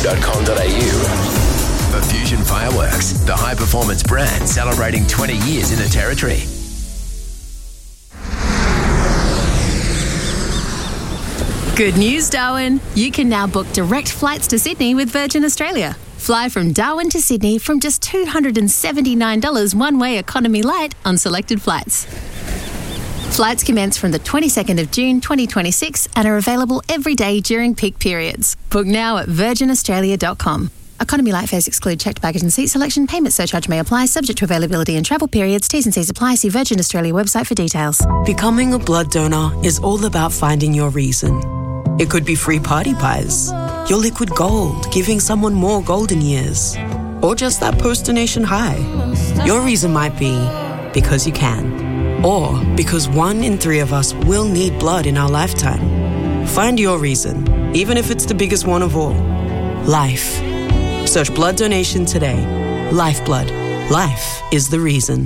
For Fusion Fireworks, the high-performance brand celebrating 20 years in the Territory. Good news, Darwin. You can now book direct flights to Sydney with Virgin Australia. Fly from Darwin to Sydney from just $279 one-way economy light on selected flights. Flights commence from the 22nd of June 2026 and are available every day during peak periods. Book now at virginaustralia.com. Economy light fares exclude checked baggage and seat selection. Payment surcharge may apply, subject to availability and travel periods. T's and C's apply. See Virgin Australia website for details. Becoming a blood donor is all about finding your reason. It could be free party pies, your liquid gold, giving someone more golden years, or just that post-donation high. Your reason might be because you can, or because 1 in 3 of us will need blood in our lifetime. Find your reason, even if it's the biggest one of all. Life. Search blood donation today. Lifeblood. Life is the reason.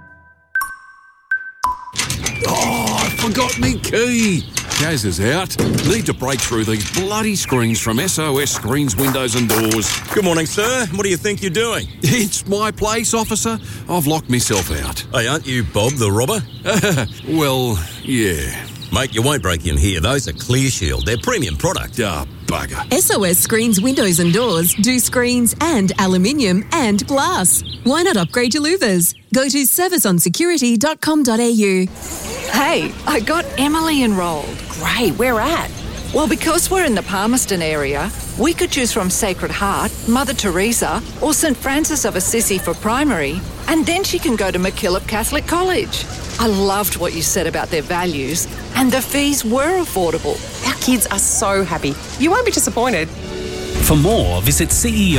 Oh, I forgot me key. Gaz is out. Need to break through these bloody screens from SOS Screens, Windows and Doors. Good morning, sir. What do you think you're doing? It's my place, officer. I've locked myself out. Hey, aren't you Bob the robber? Well, yeah. Mate, you won't break in here. Those are Clear Shield. They're premium product. Ah, bugger. SOS Screens, Windows and Doors do screens and aluminium and glass. Why not upgrade your louvers? Go to serviceonsecurity.com.au. Hey, I got Emily enrolled. Great, where at? Well, because we're in the Palmerston area, we could choose from Sacred Heart, Mother Teresa, or St Francis of Assisi for primary, and then she can go to MacKillop Catholic College. I loved what you said about their values, and the fees were affordable. Our kids are so happy. You won't be disappointed. For more, visit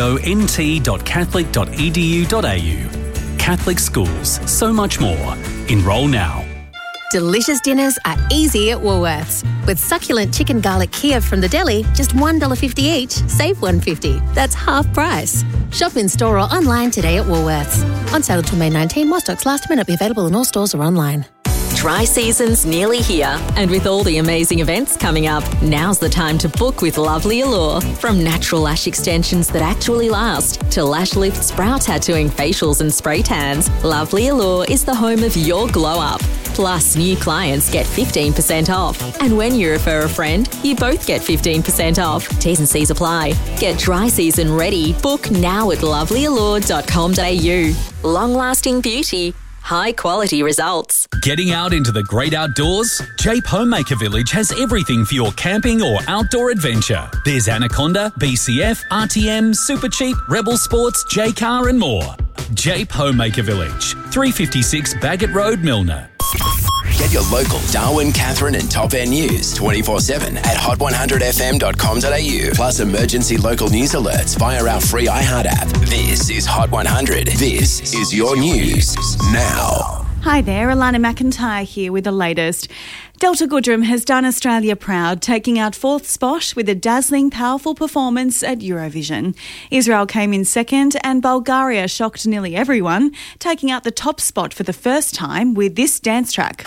ceont.catholic.edu.au. Catholic schools, so much more. Enrol now. Delicious dinners are easy at Woolworths. With succulent chicken garlic Kiev from the deli, just $1.50 each, save $1.50. That's half price. Shop in store or online today at Woolworths. On sale until May 19, while stocks last, may not be available in all stores or online. Dry season's nearly here, and with all the amazing events coming up, now's the time to book with Lovely Allure. From natural lash extensions that actually last to lash lifts, brow tattooing, facials and spray tans, Lovely Allure is the home of your glow up. Plus, new clients get 15% off. And when you refer a friend, you both get 15% off. T's and C's apply. Get dry season ready. Book now at lovelyallure.com.au. Long-lasting beauty. High quality results. Getting out into the great outdoors? Jape Homemaker Village has everything for your camping or outdoor adventure. There's Anaconda, BCF, RTM, Super Cheap, Rebel Sports, J-Car and more. Jape Homemaker Village, 356 Bagot Road, Milner. Get your local Darwin, Catherine and Top End news 24/7 at hot100fm.com.au. Plus emergency local news alerts via our free iHeart app. This is Hot 100. This is your news now. Hi there, Alana McIntyre here with the latest. Delta Goodrem has done Australia proud, taking out 4th spot with a dazzling, powerful performance at Eurovision. Israel came in 2nd and Bulgaria shocked nearly everyone, taking out the top spot for the first time with this dance track.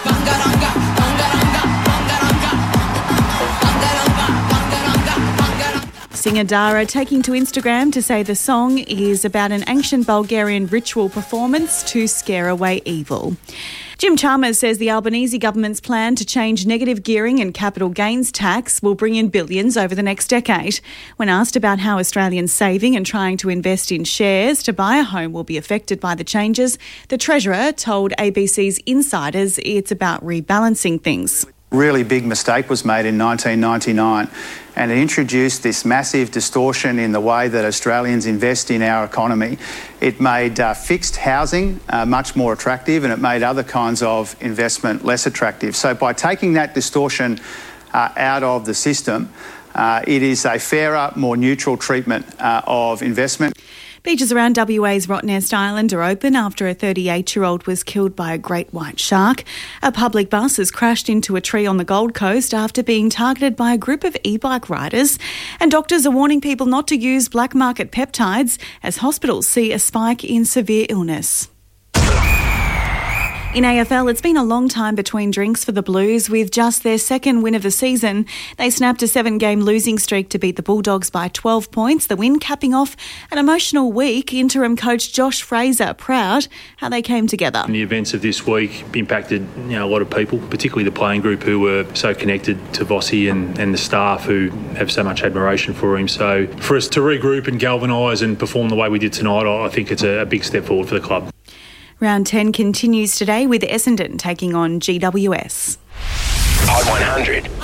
Singer Dara taking to Instagram to say the song is about an ancient Bulgarian ritual performance to scare away evil. Jim Chalmers says the Albanese government's plan to change negative gearing and capital gains tax will bring in billions over the next decade. When asked about how Australians saving and trying to invest in shares to buy a home will be affected by the changes, the Treasurer told ABC's Insiders it's about rebalancing things. Really big mistake was made in 1999, and it introduced this massive distortion in the way that Australians invest in our economy. It made fixed housing much more attractive, and it made other kinds of investment less attractive. So by taking that distortion out of the system, it is a fairer, more neutral treatment of investment. Beaches around WA's Rottnest Island are open after a 38-year-old was killed by a great white shark. A public bus has crashed into a tree on the Gold Coast after being targeted by a group of e-bike riders. And doctors are warning people not to use black market peptides as hospitals see a spike in severe illness. In AFL, it's been a long time between drinks for the Blues. With just their second win of the season, they snapped a 7-game losing streak to beat the Bulldogs by 12 points, the win capping off an emotional week. Interim coach Josh Fraser proud how they came together. The events of this week impacted a lot of people, particularly the playing group who were so connected to Vossi and the staff who have so much admiration for him. So for us to regroup and galvanise and perform the way we did tonight, I think it's a big step forward for the club. Round 10 continues today with Essendon taking on GWS. Hot 100.